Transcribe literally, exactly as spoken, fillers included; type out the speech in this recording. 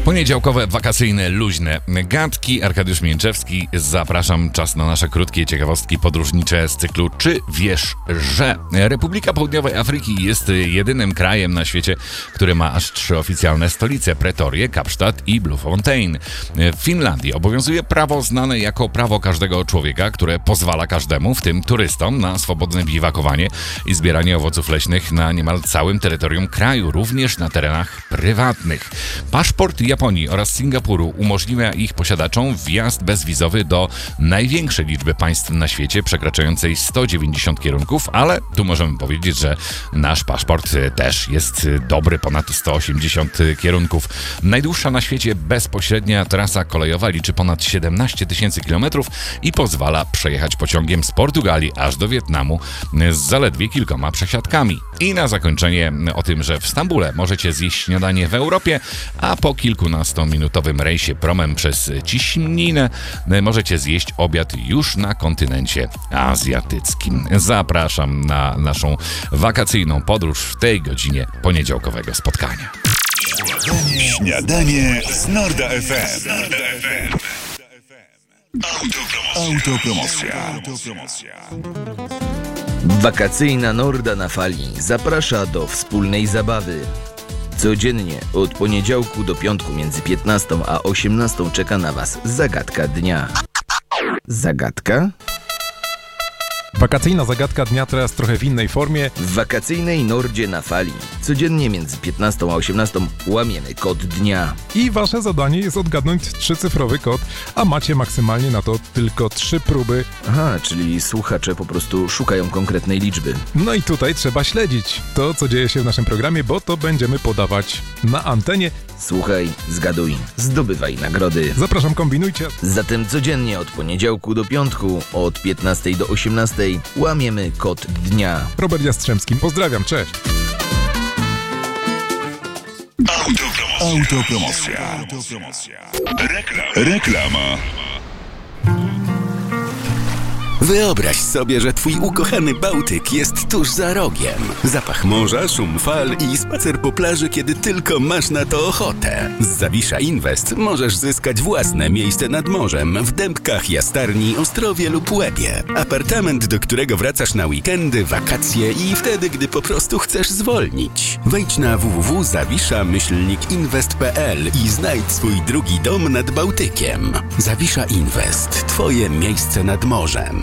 Poniedziałkowe, wakacyjne, luźne gadki. Arkadiusz Mięczewski. Zapraszam. Czas na nasze krótkie ciekawostki podróżnicze z cyklu Czy wiesz, że Republika Południowej Afryki jest jedynym krajem na świecie, który ma aż trzy oficjalne stolice: Pretorię, Kapsztad i Bloemfontein. W Finlandii obowiązuje prawo znane jako prawo każdego człowieka, które pozwala każdemu, w tym turystom, na swobodne biwakowanie i zbieranie owoców leśnych na niemal całym terytorium kraju, również na terenach prywatnych. Paszport Japonii oraz Singapuru umożliwia ich posiadaczom wjazd bezwizowy do największej liczby państw na świecie, przekraczającej sto dziewięćdziesiąt kierunków, ale tu możemy powiedzieć, że nasz paszport też jest dobry, ponad sto osiemdziesiąt kierunków. Najdłuższa na świecie bezpośrednia trasa kolejowa liczy ponad siedemnaście tysięcy kilometrów i pozwala przejechać pociągiem z Portugalii aż do Wietnamu z zaledwie kilkoma przesiadkami. I na zakończenie o tym, że w Stambule możecie zjeść śniadanie w Europie, a po kilkunastominutowym rejsie promem przez Ciśninę możecie zjeść obiad już na kontynencie azjatyckim. Zapraszam na naszą wakacyjną podróż w tej godzinie poniedziałkowego spotkania. Śniadanie z Norda F M. Autopromocja. Autopromocja. Wakacyjna Norda na fali zaprasza do wspólnej zabawy. Codziennie od poniedziałku do piątku między piętnastą a osiemnastą czeka na Was zagadka dnia. Zagadka? Wakacyjna zagadka dnia teraz trochę w innej formie. W wakacyjnej Nordzie na fali codziennie między piętnastą a osiemnastą łamiemy kod dnia. I wasze zadanie jest odgadnąć trzycyfrowy kod, a macie maksymalnie na to tylko trzy próby. Aha, czyli słuchacze po prostu szukają konkretnej liczby. No i tutaj trzeba śledzić to, co dzieje się w naszym programie, bo to będziemy podawać na antenie. Słuchaj, zgaduj, zdobywaj nagrody. Zapraszam, kombinujcie. Zatem codziennie od poniedziałku do piątku, od piętnastej do osiemnastej łamiemy kod dnia. Robert Jastrzębski, pozdrawiam, cześć. Autopromocja. Autopromocja. Reklama. Reklama. Wyobraź sobie, że twój ukochany Bałtyk jest tuż za rogiem. Zapach morza, szum fal i spacer po plaży, kiedy tylko masz na to ochotę. Z Zawisza Invest możesz zyskać własne miejsce nad morzem w Dębkach, Jastarni, Ostrowie lub Łebie. Apartament, do którego wracasz na weekendy, wakacje i wtedy, gdy po prostu chcesz zwolnić. Wejdź na w w w kropka zawisza myślnik inwest kropka p l i znajdź swój drugi dom nad Bałtykiem. Zawisza Invest. Twoje miejsce nad morzem.